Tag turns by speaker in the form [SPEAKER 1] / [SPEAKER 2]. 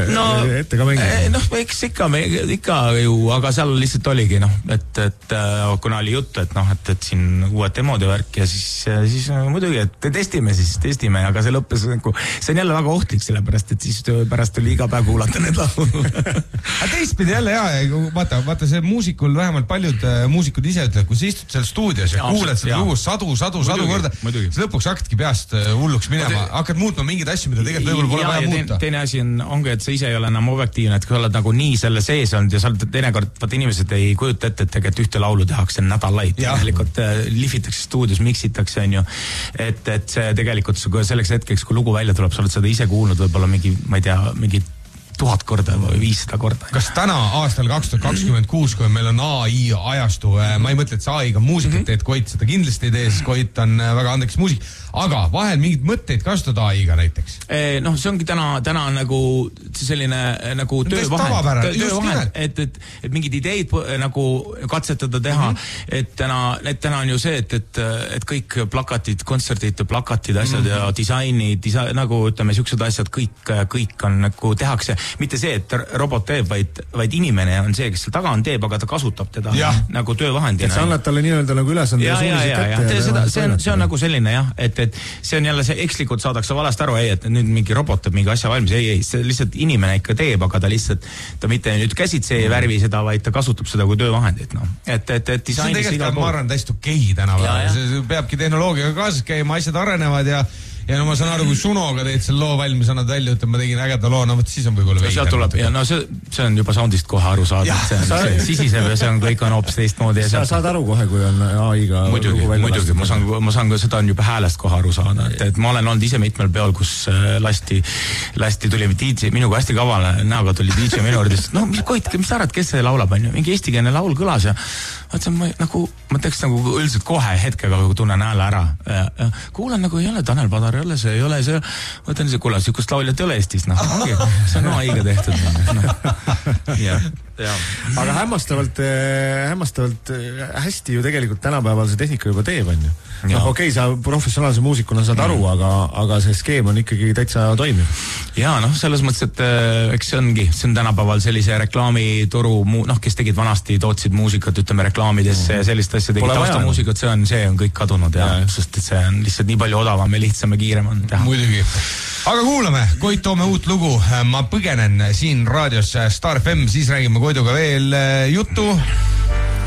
[SPEAKER 1] ette ka mängida?
[SPEAKER 2] Noh, eks ikka ju, aga seal lihtsalt oligi, et kuna oli juttu, et siin uued demode värk ja siis muidugi, et testime, aga see lõppes nagu, see on jälle väga ohtlik, sellepärast, et siis pärast oli iga päev kuulata need laulu.
[SPEAKER 3] Aga teistpidi jälle vaata see muusikul, vähemalt paljud muusikud ise ütlevad, kui sa istud seal stuudios ja kuuled seda lugu sadu korda, siis lõpuks hakkadki peast hulluks minema, hakkad muutma mingeid asju, mida tegelikult võib-olla pole vaja muuta.
[SPEAKER 2] Teine asi ongi, et sa ise ei ole enam objektiivne, et kui sa oled nagu nii selle sees olnud ja sa oled teinekord, vaata inimesed ei kujuta ette, et tegelikult ühte laulu tehakse nädalaid, tegelikult lifitakse stuudios, miksitakse, on ju, et see tegelikult selleks hetkeks, kui lugu välja tuleb, sa oled seda ise kuulnud võib-olla mingi, ma ei tea, mingi 1000 korda või 500 korda.
[SPEAKER 3] Kas täna aastal 2026, kui meil on AI ajastu, ma ei mõtle, et sa AI-ga muusikat teed, Koit seda kindlasti ei tee, siis Koit on väga andekas muusik, aga vahel mingid mõtteid kasutad AI-ga näiteks?
[SPEAKER 2] Noh, see ongi täna nagu selline nagu töövahend, et mingid ideid nagu katsetada teha, et täna on ju see, et kõik plakatid, kontserdid, plakatid, asjad ja disaini, nagu ütleme, siuksed asjad, kõik on nagu tehakse. Mitte see, et robot teeb, vaid inimene on see, kes seal taga on teeb, aga ta kasutab teda nagu töövahendina.
[SPEAKER 1] Et sa annad talle nii-öelda nagu ülesande ja suunised kätte.
[SPEAKER 2] See on nagu selline et see on jälle see ekslikult saadakse valest aru, et nüüd mingi robot teeb mingi asja valmis, see lihtsalt inimene ikka teeb, aga ta mitte nüüd käsitse ei värvi seda, vaid ta kasutab seda kui töövahendit. Et
[SPEAKER 3] see on tegelikult, ma arvan, täiesti okei tänapäeval. See peabki tehnoloogiaga kaasas käima, asjad arenevad ja no ma saan aru, kui Sunoga teed selle loo valmis, annad välja, ütleb, ma tegin ägeda loo, no võt siis on võib-olla veidi.
[SPEAKER 2] Sealt tuleb, ja no see on juba soundist kohe aru saada, see sisiseb ja see on kõik on hoopis teistmoodi.
[SPEAKER 1] Sa saad aru kohe, kui on AI-ga
[SPEAKER 2] muidugi, ma saan ka, seda on juba häälest kohe aru saada, et ma olen olnud ise mitmel peol, kus lasti tuli DJ, minuga hästi kavale näoga tuli DJ minu juurde, no Koit, mis sa arvad, kes see laulab, on ju, mingi eestikeelne laul kõlas ja ma teeks nagu üldiselt kohe hetkega, kui tunnen hääle ära. Kuulen nagu ei ole Tanel Padar, ei ole see, mõtlen see, kuule, sükust lauljat ei ole Eestis, see on AI-ga tehtud.
[SPEAKER 1] Aga hämmastavalt hästi ju tegelikult tänapäeval see tehnika juba teeb, on ju. Okei, sa professionaalse muusikuna saad aru, aga see skeem on ikkagi täitsa toimiv.
[SPEAKER 2] Ja selles mõttes, et eks see on tänapäeval sellise reklaamituru, kes tegid vanasti, tootsid muusikat, ütleme reklaamidesse ja sellist asja tegid taustamuusikat, see on kõik kadunud sest et see on lihtsalt nii palju odavam ja lihtsam ja kiirem on teha.
[SPEAKER 3] Muidugi. Aga kuulame, Koit, toome uut lugu. Ma põgenen siin raadios Star FM, siis räägime Koiduga veel juttu.